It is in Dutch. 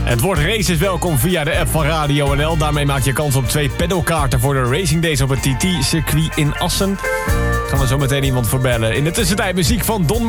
Het woord race is welkom via de app van Radio NL. Daarmee maak je kans op 2 pedalkaarten voor de Racing Days op het TT-circuit in Assen. Gaan we zo meteen iemand voor bellen. In de tussentijd muziek van Don